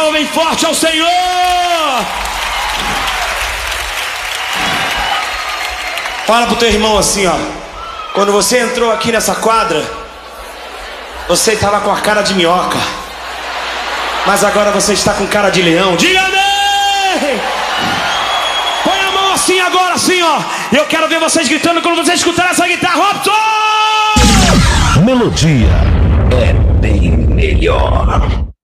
palma bem forte ao Senhor. Fala pro teu irmão assim, ó. Quando você entrou aqui nessa quadra, você tava com a cara de minhoca, mas agora você está com cara de leão. Diga amém! Põe a mão assim agora, assim, ó. Eu quero ver vocês gritando quando vocês escutarem essa guitarra. Robson! Melodia é bem melhor.